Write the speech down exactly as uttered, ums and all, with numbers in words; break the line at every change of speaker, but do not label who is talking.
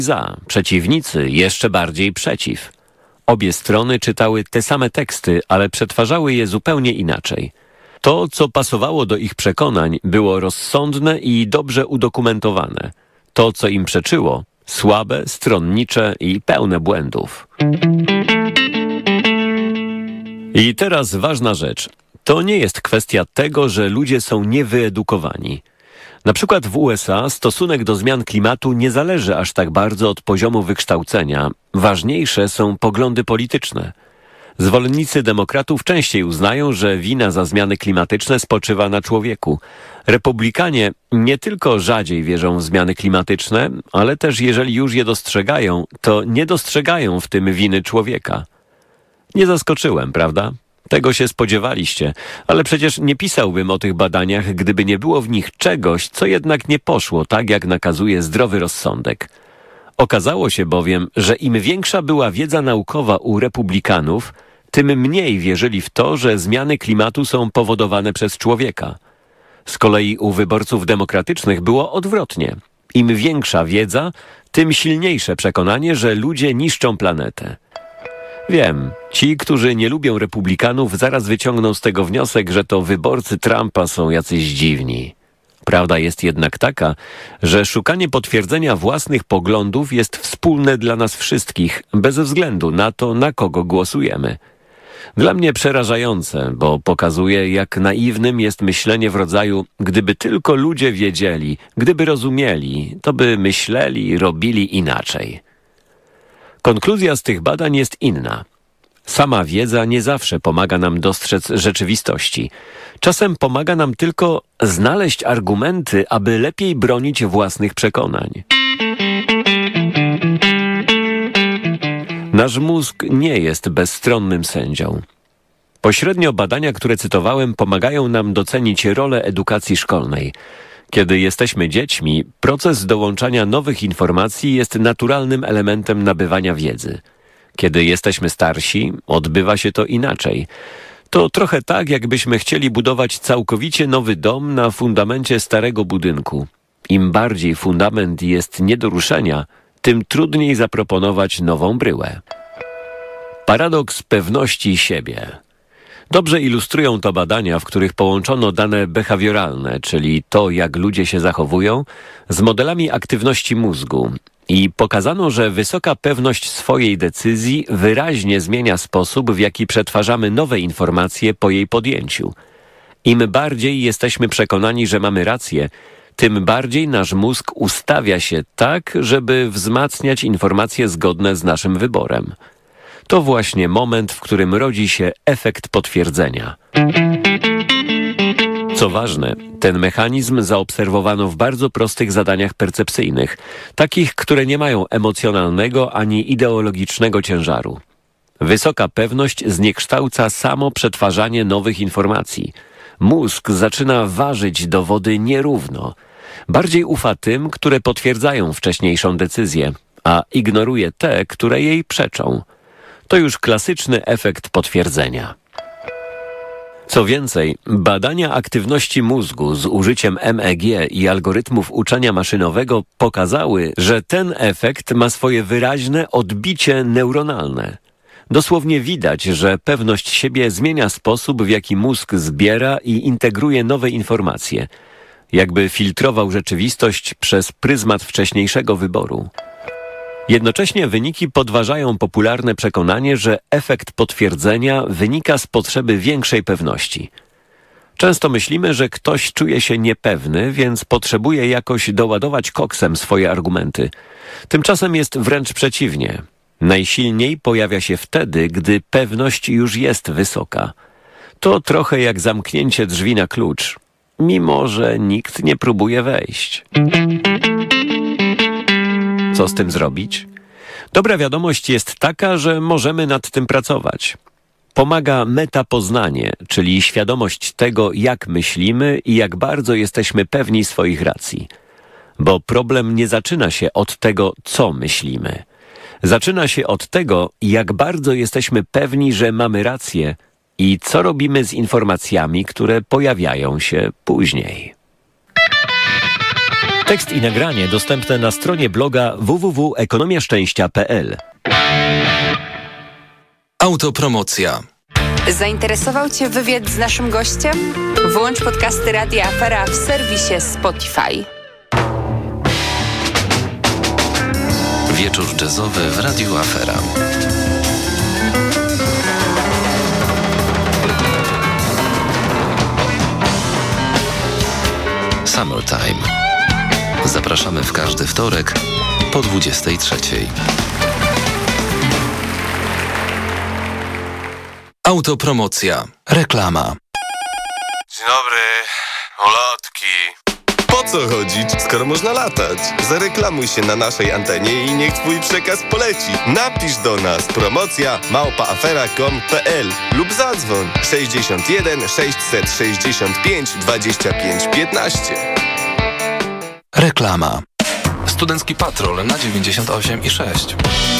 za, przeciwnicy jeszcze bardziej przeciw. Obie strony czytały te same teksty, ale przetwarzały je zupełnie inaczej. To, co pasowało do ich przekonań, było rozsądne i dobrze udokumentowane. To, co im przeczyło, słabe, stronnicze i pełne błędów. I teraz ważna rzecz. To nie jest kwestia tego, że ludzie są niewyedukowani. Na przykład w U S A stosunek do zmian klimatu nie zależy aż tak bardzo od poziomu wykształcenia. Ważniejsze są poglądy polityczne. Zwolennicy demokratów częściej uznają, że wina za zmiany klimatyczne spoczywa na człowieku. Republikanie nie tylko rzadziej wierzą w zmiany klimatyczne, ale też jeżeli już je dostrzegają, to nie dostrzegają w tym winy człowieka. Nie zaskoczyłem, prawda? Tego się spodziewaliście, ale przecież nie pisałbym o tych badaniach, gdyby nie było w nich czegoś, co jednak nie poszło tak, jak nakazuje zdrowy rozsądek. Okazało się bowiem, że im większa była wiedza naukowa u republikanów, tym mniej wierzyli w to, że zmiany klimatu są powodowane przez człowieka. Z kolei u wyborców demokratycznych było odwrotnie. Im większa wiedza, tym silniejsze przekonanie, że ludzie niszczą planetę. Wiem, ci, którzy nie lubią republikanów, zaraz wyciągną z tego wniosek, że to wyborcy Trumpa są jacyś dziwni. Prawda jest jednak taka, że szukanie potwierdzenia własnych poglądów jest wspólne dla nas wszystkich, bez względu na to, na kogo głosujemy. Dla mnie przerażające, bo pokazuje, jak naiwnym jest myślenie w rodzaju gdyby tylko ludzie wiedzieli, gdyby rozumieli, to by myśleli, robili inaczej. Konkluzja z tych badań jest inna. Sama wiedza nie zawsze pomaga nam dostrzec rzeczywistości. Czasem pomaga nam tylko znaleźć argumenty, aby lepiej bronić własnych przekonań. Nasz mózg nie jest bezstronnym sędzią. Pośrednio badania, które cytowałem, pomagają nam docenić rolę edukacji szkolnej. Kiedy jesteśmy dziećmi, proces dołączania nowych informacji jest naturalnym elementem nabywania wiedzy. Kiedy jesteśmy starsi, odbywa się to inaczej. To trochę tak, jakbyśmy chcieli budować całkowicie nowy dom na fundamencie starego budynku. Im bardziej fundament jest nie do ruszenia, tym trudniej zaproponować nową bryłę. Paradoks pewności siebie. Dobrze ilustrują to badania, w których połączono dane behawioralne, czyli to, jak ludzie się zachowują, z modelami aktywności mózgu i pokazano, że wysoka pewność swojej decyzji wyraźnie zmienia sposób, w jaki przetwarzamy nowe informacje po jej podjęciu. Im bardziej jesteśmy przekonani, że mamy rację, tym bardziej nasz mózg ustawia się tak, żeby wzmacniać informacje zgodne z naszym wyborem. To właśnie moment, w którym rodzi się efekt potwierdzenia. Co ważne, ten mechanizm zaobserwowano w bardzo prostych zadaniach percepcyjnych, takich, które nie mają emocjonalnego ani ideologicznego ciężaru. Wysoka pewność zniekształca samo przetwarzanie nowych informacji. Mózg zaczyna ważyć dowody nierówno. Bardziej ufa tym, które potwierdzają wcześniejszą decyzję, a ignoruje te, które jej przeczą. To już klasyczny efekt potwierdzenia. Co więcej, badania aktywności mózgu z użyciem M E G i algorytmów uczenia maszynowego pokazały, że ten efekt ma swoje wyraźne odbicie neuronalne. Dosłownie widać, że pewność siebie zmienia sposób, w jaki mózg zbiera i integruje nowe informacje, jakby filtrował rzeczywistość przez pryzmat wcześniejszego wyboru. Jednocześnie wyniki podważają popularne przekonanie, że efekt potwierdzenia wynika z potrzeby większej pewności. Często myślimy, że ktoś czuje się niepewny, więc potrzebuje jakoś doładować koksem swoje argumenty. Tymczasem jest wręcz przeciwnie. Najsilniej pojawia się wtedy, gdy pewność już jest wysoka. To trochę jak zamknięcie drzwi na klucz, mimo że nikt nie próbuje wejść. Co z tym zrobić? Dobra wiadomość jest taka, że możemy nad tym pracować. Pomaga metapoznanie, czyli świadomość tego, jak myślimy i jak bardzo jesteśmy pewni swoich racji. Bo problem nie zaczyna się od tego, co myślimy. Zaczyna się od tego, jak bardzo jesteśmy pewni, że mamy rację i co robimy z informacjami, które pojawiają się później. Tekst i nagranie dostępne na stronie bloga w w w kropka ekonomia szczęścia kropka p l.
Autopromocja.
Zainteresował Cię wywiad z naszym gościem? Włącz podcasty Radia Afera w serwisie Spotify.
Wieczór jazzowy w Radiu Afera. Summertime. Zapraszamy w każdy wtorek po dwudziestej trzeciej. Autopromocja. Reklama.
Dzień dobry, ulotki. Po co chodzić, skoro można latać? Zareklamuj się na naszej antenie i niech twój przekaz poleci. Napisz do nas promocja małpa afera kropka com kropka p l lub zadzwoń sześćdziesiąt jeden sześćset sześćdziesiąt pięć dwadzieścia pięć piętnaście.
Reklama. Studencki Patrol na dziewięćdziesiąt osiem i sześć.